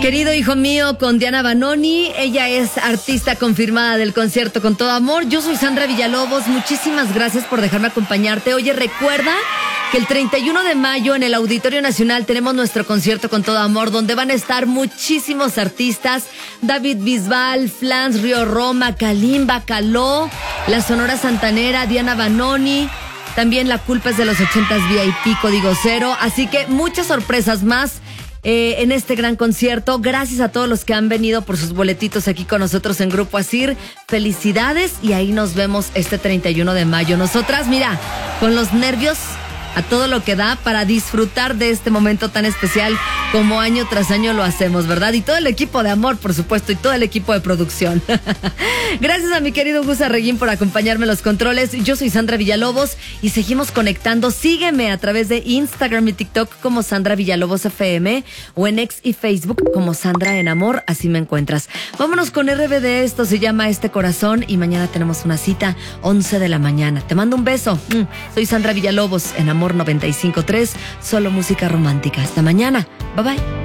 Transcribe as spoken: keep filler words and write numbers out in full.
Querido hijo mío, con Diana Vanoni. Ella es artista confirmada del concierto Con Todo Amor. Yo soy Sandra Villalobos. Muchísimas gracias por dejarme acompañarte. Oye, recuerda que el treinta y uno de mayo en el Auditorio Nacional tenemos nuestro concierto Con Todo Amor, donde van a estar muchísimos artistas: David Bisbal, Flans, Río Roma, Kalimba, Caló, La Sonora Santanera, Diana Vanoni. También La Culpa es de los ochentas V I P, Código Cero. Así que muchas sorpresas más eh, en este gran concierto. Gracias a todos los que han venido por sus boletitos aquí con nosotros en Grupo Asir. Felicidades, y ahí nos vemos este treinta y uno de mayo. Nosotras, mira, con los nervios a todo lo que da para disfrutar de este momento tan especial como año tras año lo hacemos, ¿verdad? Y todo el equipo de Amor, por supuesto, y todo el equipo de producción. Gracias a mi querido Gus Arreguín por acompañarme en los controles. Yo soy Sandra Villalobos y seguimos conectando. Sígueme a través de Instagram y TikTok como Sandra Villalobos F M o en X y Facebook como Sandra en Amor, así me encuentras. Vámonos con R B D, esto se llama Este Corazón, y mañana tenemos una cita, once de la mañana. Te mando un beso. Soy Sandra Villalobos en Amor noventa y cinco punto tres, solo música romántica. Hasta mañana. Bye bye.